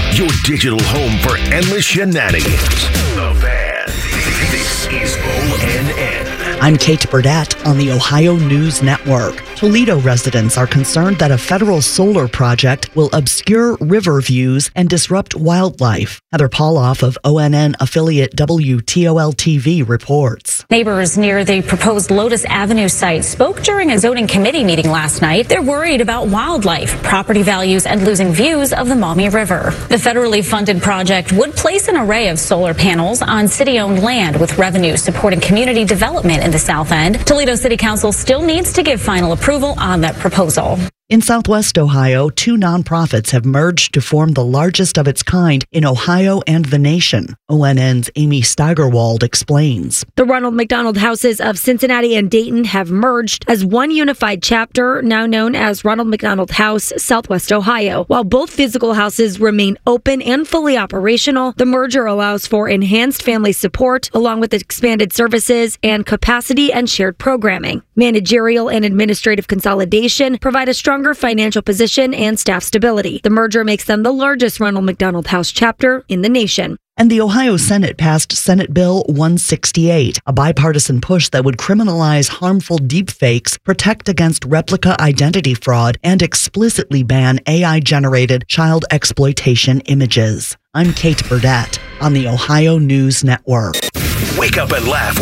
your digital home for endless shenanigans. The Fan. This is ONN. I'm Kate Burdett on the Ohio News Network. Toledo residents are concerned that a federal solar project will obscure river views and disrupt wildlife. Heather Pauloff of ONN affiliate WTOL-TV reports. Neighbors near the proposed Lotus Avenue site spoke during a zoning committee meeting last night. They're worried about wildlife, property values, and losing views of the Maumee River. The federally funded project would place an array of solar panels on city-owned land with revenue supporting community development in the South End. Toledo City Council still needs to give final approval on that proposal. In Southwest Ohio, two nonprofits have merged to form the largest of its kind in Ohio and the nation. ONN's Amy Steigerwald explains. The Ronald McDonald Houses of Cincinnati and Dayton have merged as one unified chapter, now known as Ronald McDonald House, Southwest Ohio. While both physical houses remain open and fully operational, the merger allows for enhanced family support, along with expanded services and capacity and shared programming. Managerial and administrative consolidation provide a stronger financial position and staff stability. The merger makes them the largest Ronald McDonald House chapter in the nation. And the Ohio Senate passed Senate Bill 168, a bipartisan push that would criminalize harmful deepfakes, protect against replica identity fraud, and explicitly ban AI-generated child exploitation images. I'm Kate Burdett on the Ohio News Network. Wake up and laugh